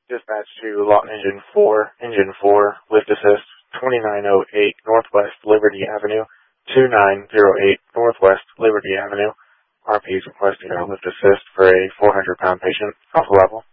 Dispatch to Lawton Engine 4, lift assist, 2908 Northwest Liberty Avenue, 2908 Northwest Liberty Avenue. RP is requesting a lift assist for a 400-pound patient. Alpha level.